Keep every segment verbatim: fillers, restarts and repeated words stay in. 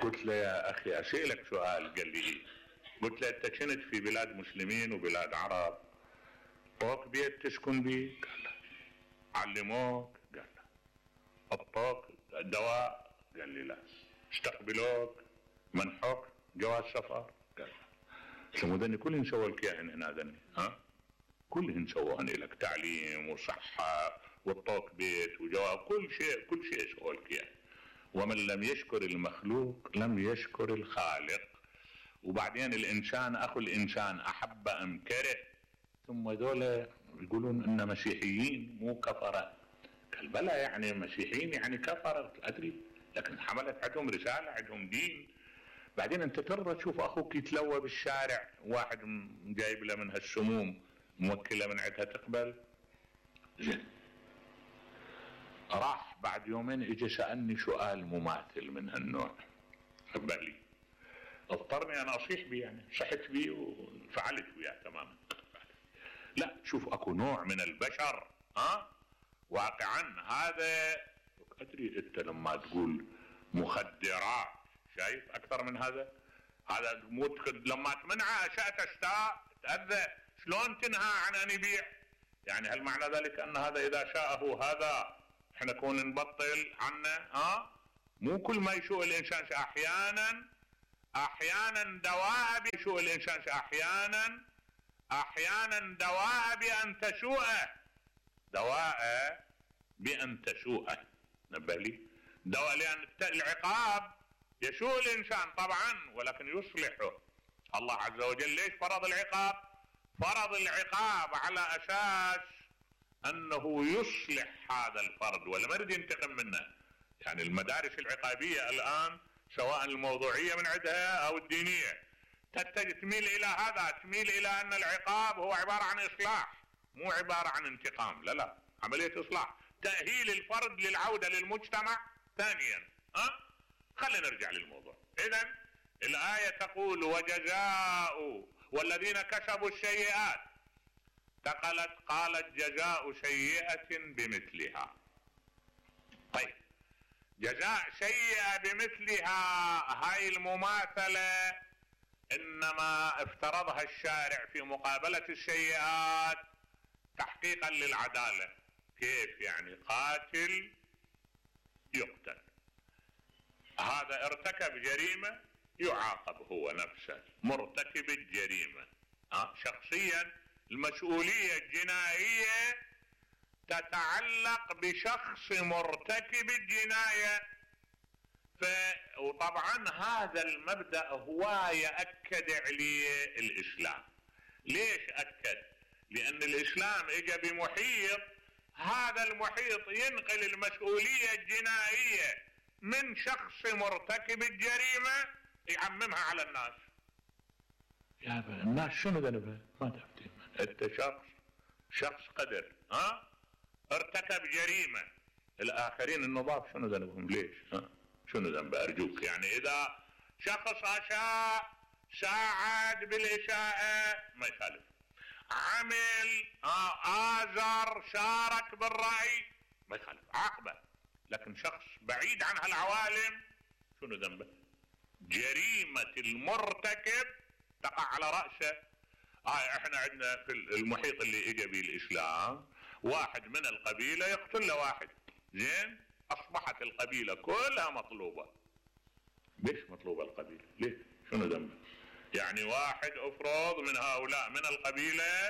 قلت له يا اخي اسألك سؤال. قال لي ايه؟ قلت له انت كنت في بلاد مسلمين وبلاد عرب، طوق بيت تسكن بيه؟ قال لا. علموك؟ قال لا. الطوق دواء؟ قال لي لا. استقبلوك؟ منحوك جواز سفر؟ قال لا. سمودني كلهن سووا لك اياهن هنا ذني، ها كلهن سووهن لك، تعليم وصحة والطوق بيت وجواب، كل شيء كل شيء سووا لك اياه. ومن لم يشكر المخلوق لم يشكر الخالق. وبعدين الانسان اخو الانسان احب ام كره. ثم دول يقولون ان مسيحيين مو كفرة. قال بلى، يعني مسيحيين يعني كفرة ادري، لكن حملت عندهم رسالة، عندهم دين. بعدين انت ترى تشوف اخوك يتلوى بالشارع، واحد جايب له من هالسموم موكله من عندها تقبل؟ زين. راح بعد يومين اجى سألني سؤال مماثل من هالنوع بالي، اضطرني انا اصيح بيه، يعني صحت بيه وفعلت وياه تماما. لا شوف اكو نوع من البشر ها واقعا هذا ادري. انت لما تقول مخدرات شايف اكثر من هذا؟ هذا لما تمنع اشياء تشتاء تأذى، شلون تنهى عن ان يبيع؟ يعني هل معنى ذلك ان هذا اذا شاءه هذا احنا كون نبطل عنه؟ ها مو كل ما يشوء الانسان احيانا احيانا دواء بيشوء الانسان احيانا احيانا دواء بان تشوءه، دواء بان تشوءه. نبه لي دواء، لان العقاب يشوء الانسان طبعا ولكن يصلحه الله عز وجل. ليش فرض العقاب؟ فرض العقاب على اساس انه يصلح هذا الفرد ولا ما يريد ينتقم منه. يعني المدارس العقابية الان سواء الموضوعية من عندها او الدينية تميل الى هذا، تميل الى ان العقاب هو عبارة عن اصلاح مو عبارة عن انتقام. لا لا، عملية اصلاح، تأهيل الفرد للعودة للمجتمع. ثانيا ها خلينا نرجع للموضوع. اذا الآية تقول وجزاء والذين كسبوا السيئات تقلت قالت جزاء سيئة بمثلها. طيب جزاء سيئة بمثلها هاي المماثلة انما افترضها الشارع في مقابلة السيئات تحقيقا للعدالة. كيف يعني؟ قاتل يقتل، هذا ارتكب جريمة يعاقب هو نفسه مرتكب الجريمة. أه؟ شخصيا المسؤولية الجنائية تتعلق بشخص مرتكب الجناية. ف... وطبعا هذا المبدأ هو يأكد عليه الإسلام. ليش أكد؟ لأن الإسلام اجى بمحيط، هذا المحيط ينقل المسؤولية الجنائية من شخص مرتكب الجريمة يعممها على الناس. يا بني الناس شنو ذنبها؟ ما تفتي. انت شخص شخص قدر ها ارتكب جريمة، الاخرين النظاف شنو ذنبهم؟ ليش؟ ها شنو ذنبه؟ ارجوك. يعني اذا شخص اشاء ساعد بالاشاءة ما يخالف، عمل آزر شارك بالرأي ما يخالف، عاقبه. لكن شخص بعيد عن هالعوالم شنو ذنبه؟ جريمة المرتكب تقع على رأسه. آه احنا عندنا في المحيط اللي اجى به الاسلام واحد من القبيلة يقتل له واحد، زين اصبحت القبيلة كلها مطلوبة. ليش مطلوبة القبيلة؟ ليش؟ شنو ذنبه؟ يعني واحد افرض من هؤلاء من القبيلة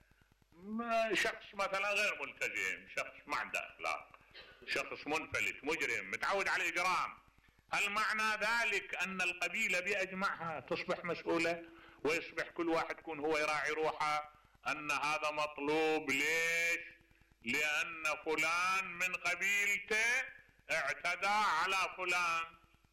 شخص مثلا غير ملتزم، شخص ما عنده اخلاق، شخص منفلت مجرم متعود على الاجرام، هل معنى ذلك ان القبيلة باجمعها تصبح مسؤولة ويصبح كل واحد يكون هو يراعي روحه ان هذا مطلوب؟ ليش؟ لان فلان من قبيلته اعتدى على فلان.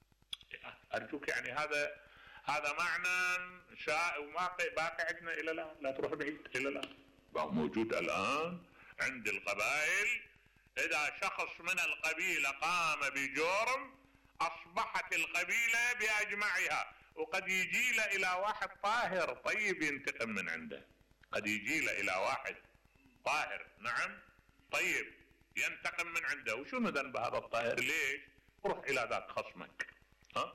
ارجوك يعني هذا هذا معنى شائع وواقع باقي عندنا الى الان، لا تروح بعيد الى الان موجود الان عند القبائل. اذا شخص من القبيلة قام بجرم اصبحت القبيلة باجمعها، وقد يجي له الى واحد طاهر طيب ينتقم من عنده، قد يجي له الى واحد طاهر نعم طيب ينتقم من عنده. وشنو ذنب هذا الطاهر؟ ليش؟ روح الى ذاك خصمك